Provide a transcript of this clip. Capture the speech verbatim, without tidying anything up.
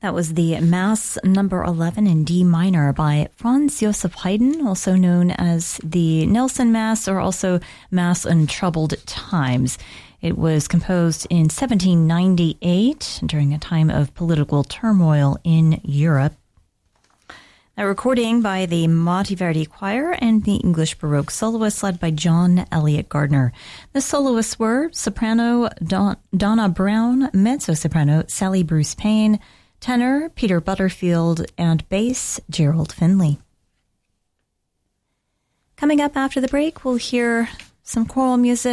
That was the Mass number eleven in D minor by Franz Joseph Haydn, also known as the Nelson Mass or also Mass in Troubled Times. It was composed in seventeen ninety-eight during a time of political turmoil in Europe. A recording by the Monteverdi Choir and the English Baroque soloists led by John Elliott Gardner. The soloists were soprano Don- Donna Brown, mezzo-soprano Sally Bruce Payne, tenor Peter Butterfield, and bass Gerald Finley. Coming up after the break, we'll hear some choral music